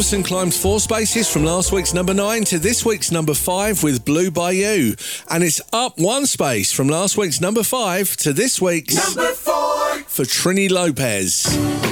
Wilson climbs 4 spaces from last week's number 9 to this week's number 5 with Blue by You. And it's up 1 space from last week's number 5 to this week's number 4 for Trini Lopez.